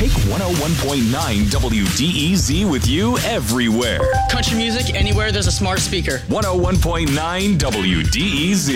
Take 101.9 WDEZ with you everywhere. Country music anywhere there's a smart speaker. 101.9 WDEZ.